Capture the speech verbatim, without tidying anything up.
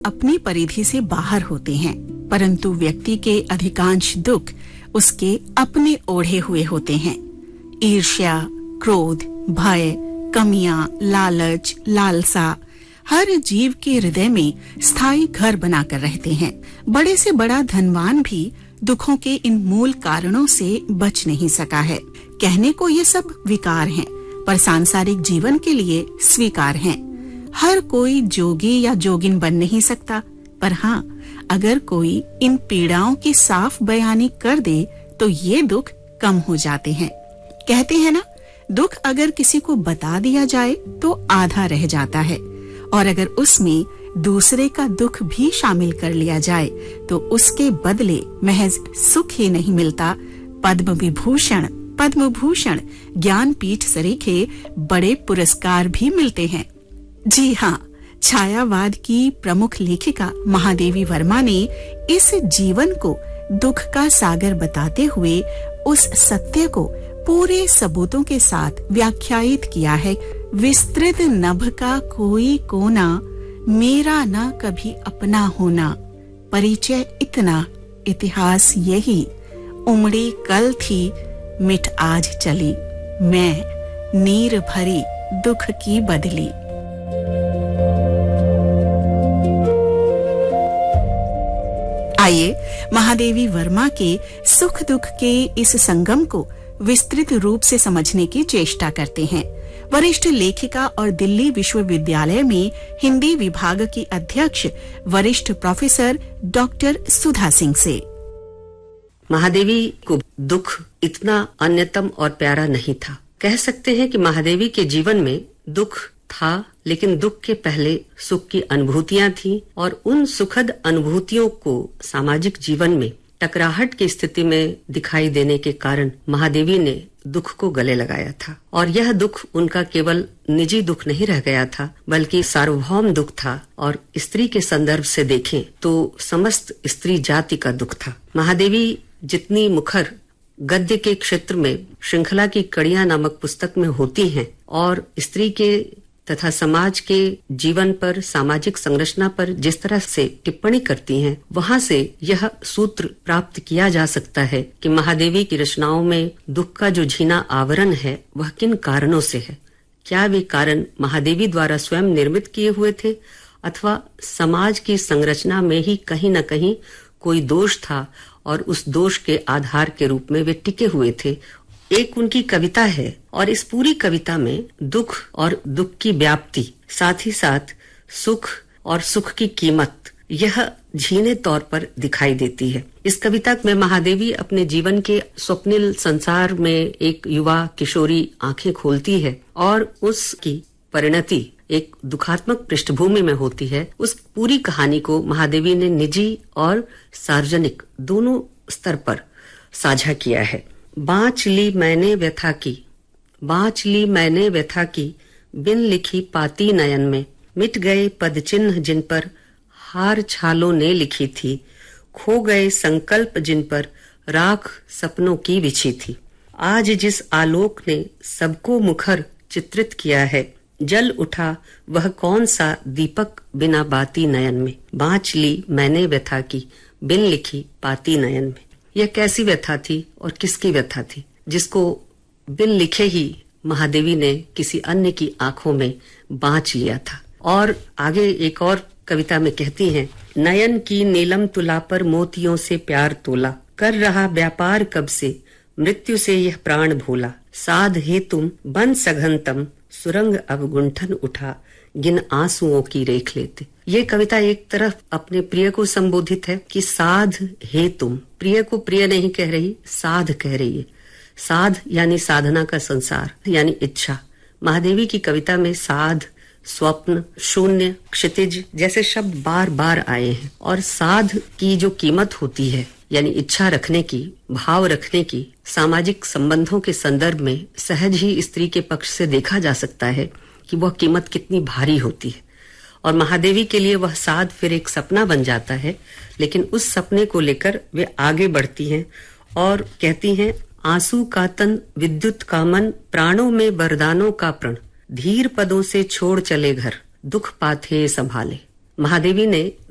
अपनी परिधि से बाहर होते हैं, परंतु व्यक्ति के अधिकांश दुख उसके अपने ओढ़े हुए होते हैं। ईर्ष्या, क्रोध, भय, कमियां, लालच, लालसा हर जीव के हृदय में स्थायी घर बनाकर रहते हैं। बड़े से बड़ा धनवान भी दुखों के इन मूल कारणों से बच नहीं सका है। कहने को ये सब विकार हैं, पर सांसारिक जीवन के लिए स्वीकार हैं। हर कोई जोगी या जोगिन बन नहीं सकता, पर हाँ, अगर कोई इन पीड़ाओं की साफ बयानी कर दे तो ये दुख कम हो जाते हैं। कहते हैं ना, दुख अगर किसी को बता दिया जाए तो आधा रह जाता है, और अगर उसमें दूसरे का दुख भी शामिल कर लिया जाए तो उसके बदले महज सुख ही नहीं मिलता, पद्म विभूषण, पद्म भूषण, ज्ञानपीठ सरीखे बड़े पुरस्कार भी मिलते हैं। जी हाँ, छायावाद की प्रमुख लेखिका महादेवी वर्मा ने इस जीवन को दुख का सागर बताते हुए उस सत्य को पूरे सबूतों के साथ व्याख्यायित किया है। विस्तृत नभ का कोई कोना, मेरा ना कभी अपना होना, परिचय इतना, इतिहास यही, उमड़ी कल थी, मिट आज चली, मैं नीर भरी दुख की बदली। आइए महादेवी वर्मा के सुख दुख के इस संगम को विस्तृत रूप से समझने की चेष्टा करते हैं, वरिष्ठ लेखिका और दिल्ली विश्वविद्यालय में हिंदी विभाग की अध्यक्ष वरिष्ठ प्रोफेसर डॉक्टर सुधा सिंह से। महादेवी को दुख इतना अन्यतम और प्यारा नहीं था। कह सकते हैं कि महादेवी के जीवन में दुख था, लेकिन दुख के पहले सुख की अनुभूतियां थीं, और उन सुखद अनुभूतियों को सामाजिक जीवन में टकराहट की स्थिति में दिखाई देने के कारण महादेवी ने दुख को गले लगाया था। और यह दुख उनका केवल निजी दुख नहीं रह गया था, बल्कि सार्वभौम दुख था, और स्त्री के संदर्भ से देखें तो समस्त स्त्री जाति का दुख था। महादेवी जितनी मुखर गद्य के क्षेत्र में श्रृंखला की कड़ियां नामक पुस्तक में होती हैं, और स्त्री के तथा समाज के जीवन पर, सामाजिक संरचना पर जिस तरह से टिप्पणी करती हैं, वहां से यह सूत्र प्राप्त किया जा सकता है कि महादेवी की रचनाओं में दुख का जो झीना आवरण है वह किन कारणों से है। क्या वे कारण महादेवी द्वारा स्वयं निर्मित किए हुए थे, अथवा समाज की संरचना में ही कहीं न कहीं कोई दोष था और उस दोष के आधार के रूप में वे टिके हुए थे। एक उनकी कविता है, और इस पूरी कविता में दुख और दुख की व्याप्ति, साथ ही साथ सुख और सुख की कीमत, यह झीने तौर पर दिखाई देती है। इस कविता में महादेवी अपने जीवन के स्वप्निल संसार में एक युवा किशोरी आंखें खोलती है, और उसकी परिणति एक दुखात्मक पृष्ठभूमि में होती है। उस पूरी कहानी को महादेवी ने निजी और सार्वजनिक दोनों स्तर पर साझा किया है। बाँच ली मैंने व्यथा की, बाँच ली मैंने व्यथा की, बिन लिखी पाती नयन में, मिट गए पद चिन्ह जिन पर हार छालों ने लिखी थी, खो गए संकल्प जिन पर राख सपनों की बिछी थी। आज जिस आलोक ने सबको मुखर चित्रित किया है, जल उठा वह कौन सा दीपक बिना बाती नयन में, बाँच ली मैंने व्यथा की, बिन लिखी पाती नयन में। यह कैसी व्यथा थी और किसकी व्यथा थी, जिसको बिन लिखे ही महादेवी ने किसी अन्य की आंखों में बाँच लिया था। और आगे एक और कविता में कहती हैं, नयन की नीलम तुला पर मोतियों से प्यार तोला, कर रहा व्यापार कब से मृत्यु से यह प्राण भोला, साध हे तुम बन सघनतम सुरंग अब गुंठन उठा, गिन आंसुओं की रेख लेते। ये कविता एक तरफ अपने प्रिय को संबोधित है कि साध हे तुम, प्रिय को प्रिय नहीं कह रही, साध कह रही है। साध यानी साधना का संसार, यानी इच्छा। महादेवी की कविता में साध, स्वप्न, शून्य, क्षितिज जैसे शब्द बार बार आए हैं, और साध की जो कीमत होती है, यानी इच्छा रखने की, भाव रखने की, सामाजिक संबंधों के संदर्भ में सहज ही स्त्री के पक्ष से देखा जा सकता है कि वह कीमत कितनी भारी होती है। और महादेवी के लिए वह साध फिर एक सपना बन जाता है, लेकिन उस सपने को लेकर वे आगे बढ़ती हैं और कहती हैं, आंसू का तन विद्युत का मन, प्राणों में वरदानों का प्रण, धीर पदों से छोड़ चले घर, दुख पाथे संभाले। महादेवी ने